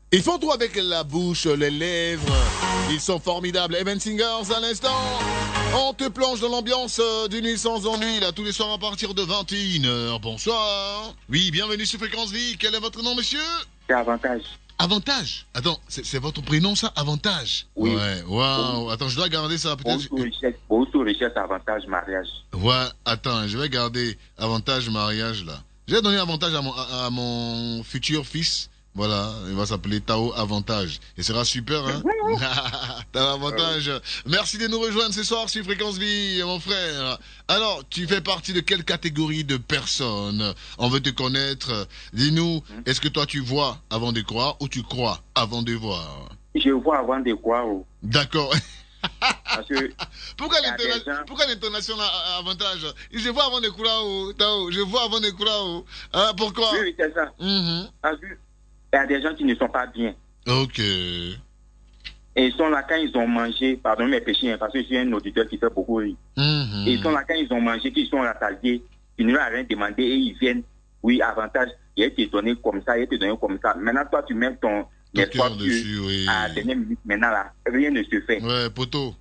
Ils font tout avec la bouche, les lèvres. Ils sont formidables. Evan Singers à l'instant. On te plonge dans l'ambiance d'une nuit sans ennui, là, tous les soirs à partir de 21h. Bonsoir. Oui, bienvenue sur Fréquence Vie. Quel est votre nom, monsieur? C'est Avantage. Avantage? Attends, c'est votre prénom, ça? Avantage? Oui. Ouais, waouh. Attends, je dois garder ça, peut-être. Auto-richesse, avantage, mariage. Ouais, attends, je vais garder avantage, mariage, là. Je vais donner avantage à mon futur fils. Voilà, il va s'appeler Tao Avantage. Il sera super, hein? Tao Avantage. Merci de nous rejoindre ce soir sur Fréquence Vie, mon frère. Alors, tu fais partie de quelle catégorie de personnes? On veut te connaître. Dis-nous, est-ce que toi tu vois avant de croire ou tu crois avant de voir? Je vois avant de croire. D'accord. Parce que Pourquoi l'intonation avantage? Je vois avant de croire, Tao. Je vois avant de croire. Hein, pourquoi? Oui, c'est ça. Parce que il y a des gens qui ne sont pas bien. Ok. Et ils sont là quand ils ont mangé, pardon mes péchés, parce que je suis un auditeur qui fait beaucoup rire. Et ils sont là quand ils ont mangé, qu'ils sont rassasiés, ils ne leur ont rien demandé et ils viennent, oui, avantage, il est donné comme ça, il est donné comme ça. Maintenant, toi, tu mets ton cœur dessus, oui. À la dernière minute, maintenant, là, rien ne se fait. Ouais, poteau.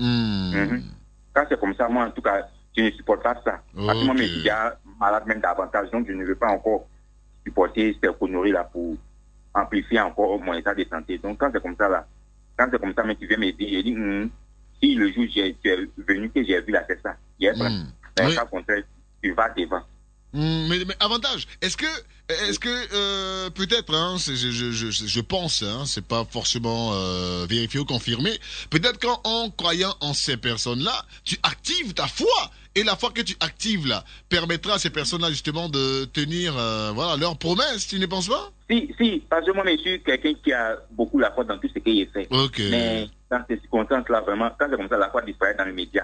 Quand c'est comme ça, moi, en tout cas, je ne supporte pas ça. Parce que moi, je suis déjà malade même d'avantage, donc je ne veux pas encore supporter ces conneries-là pour amplifier encore mon état de santé. Donc, quand c'est comme ça, là, mais tu viens me dire, je dis, si le jour où tu es venu, que j'ai vu là, c'est ça. Yes, mais au contraire, tu vas devant. Mais avantage, est-ce que peut-être, hein, je pense, hein, c'est pas forcément vérifié ou confirmé, peut-être qu'en croyant en ces personnes-là, tu actives ta foi. Et la foi que tu actives là permettra à ces personnes-là justement de tenir voilà, leurs promesses, tu ne penses pas? Si, parce que moi je suis quelqu'un qui a beaucoup la foi dans tout ce qu'il fait. Ok. Mais dans ces circonstances-là, vraiment, quand c'est comme ça, la foi disparaît dans les médias.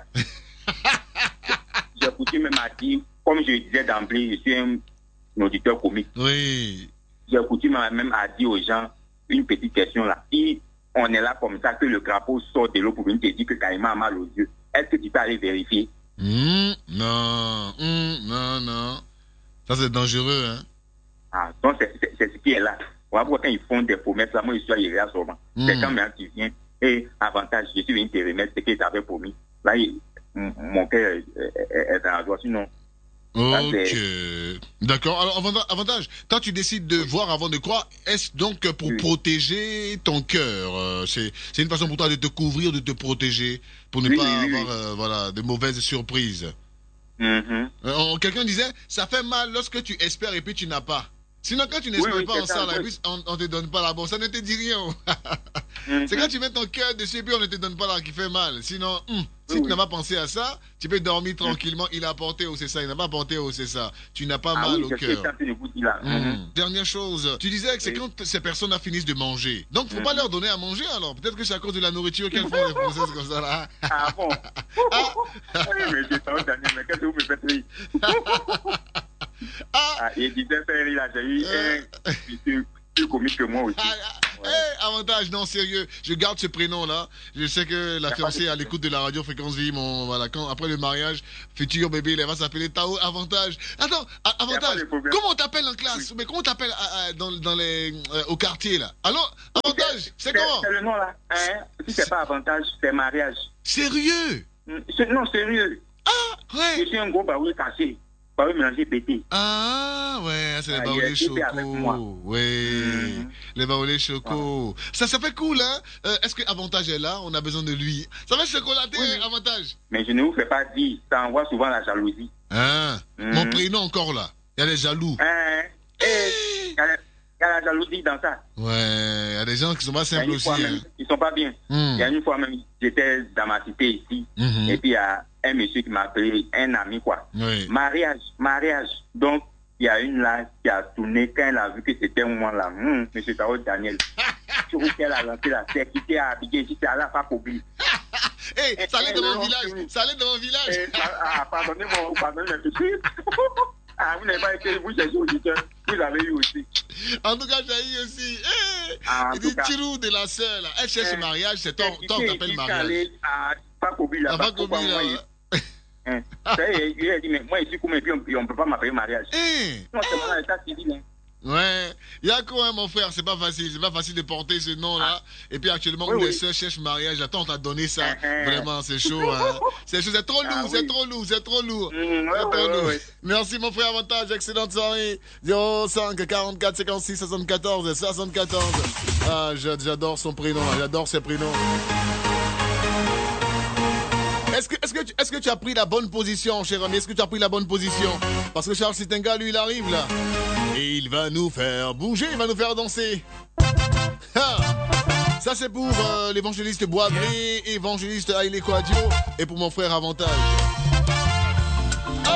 J'ai coutume même à dire, comme je disais d'emblée, je suis un auditeur comique. Oui. J'ai coutume même à dire aux gens une petite question là. Si on est là comme ça, que le crapaud sort de l'eau pour venir te dire que Caïma a mal aux yeux, est-ce que tu peux aller vérifier? Non. Ça, c'est dangereux, hein? Ah, donc c'est ce qui est là. Voilà pourquoi quand ils font des promesses, là, moi, je suis arrivé à souvent. C'est quand même tu viens, et avantage, je suis venu te remettre ce que tu avais promis. Là, mon cœur est dans la joie, sinon. Ok. D'accord. Alors, avantage, quand tu décides de voir avant de croire, est-ce donc pour protéger ton cœur? C'est une façon pour toi de te couvrir, de te protéger, pour ne pas avoir voilà, de mauvaises surprises. Quelqu'un disait, ça fait mal lorsque tu espères et puis tu n'as pas. Sinon, quand tu n'espères pas en ça, là, et puis on te donne pas la bonne, ça ne te dit rien. C'est quand tu mets ton cœur dessus et puis on ne te donne pas là qui fait mal. Sinon, si tu n'as pas pensé à ça, tu peux dormir tranquillement. Il a apporté au c'est ça, il n'a pas apporté au c'est ça. Tu n'as pas mal au cœur. Dernière chose, tu disais que c'est quand ces personnes finissent de manger. Donc, faut pas leur donner à manger alors. Peut-être que c'est à cause de la nourriture qu'elles font des process comme ça là. Ah bon? Mais j'ai pas Daniel, mais qu'est-ce que vous me faites rire? Il disait faire rire là, j'ai eu un plus comique que moi aussi. Avantage, non, sérieux. Je garde ce prénom-là. Je sais que la fiancée est à l'écoute de la radio Fréquence Vie. Voilà, après le mariage, futur bébé, elle va s'appeler Tao Avantage. Attends, Avantage, comment on t'appelle en classe? Oui. Mais comment on t'appelle au quartier, là? Alors, Avantage, c'est comment? C'est le nom, là. Si c'est pas Avantage, c'est mariage. Sérieux? Non, sérieux. Ah, ouais. Je suis un gros baoulé cassé. Baoulé mélangé pété. Ah, ouais, c'est les baoulés choco. Oui, les baoulés choco. Ça fait cool, hein? Est-ce que Avantage est là? On a besoin de lui. Ça fait chocolater, Avantage. Mais je ne vous fais pas dire. Ça envoie souvent la jalousie. Mon prénom encore là. Il y a les jaloux. Il y a la jalousie dans ça. Ouais, il y a des gens qui sont pas simples aussi. Ils sont pas bien. Il y a une fois même, j'étais dans ma cité ici. Et puis il y a un monsieur qui m'a appelé, un ami quoi. Oui. Mariage. Donc, il y a une là qui a tourné quand elle a vu que c'était moi là. Monsieur Tao Daniel. Je trouve qu'elle a lancé la terre, qui était habillée, j'étais à la fac oublié. Ça allait dans mon village. Pardonnez-moi, monsieur. Vous n'avez pas été, vous cherchez auditeur. Vous avez eu aussi. En tout cas, j'ai eu aussi. Il dit Tirou de la sœur là. Elle cherche mariage, c'est toi t'appelles mariage. Il a dit, mais moi ici, comme et puis on ne peut pas m'appeler mariage. Non, c'est mon état civil. Ouais, il y a quoi, hein, mon frère, c'est pas facile de porter ce nom-là. Et puis actuellement, où les sœurs cherchent mariage, attends, on t'a donné ça. Vraiment, c'est chaud, hein. C'est chaud, c'est trop lourd, c'est trop lourd, c'est trop lourd. Merci, mon frère, avantage, excellente soirée. 05 44 56 74 74. Ah, j'adore son prénom, j'adore ses prénoms. Est-ce que tu as pris la bonne position, cher ami? Est-ce que tu as pris la bonne position? Parce que Charles Sitenga, lui, il arrive là. Et il va nous faire bouger, il va nous faire danser. Ha! Ça, c'est pour l'évangéliste Boisbré, évangéliste Haile Kouadio, et pour mon frère Avantage.